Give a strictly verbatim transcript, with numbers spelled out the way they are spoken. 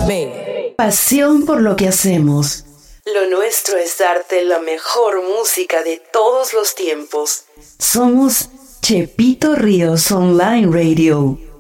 Pasión por lo que hacemos. Lo nuestro es darte la mejor música de todos los tiempos. Somos Chepito Ríos Online Radio.